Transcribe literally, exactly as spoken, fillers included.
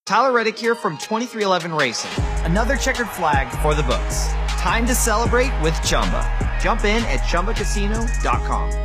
Tyler Reddick here from twenty-three eleven Racing. Another checkered flag for the books. Time to celebrate with Chumba. Jump in at chumba casino dot com.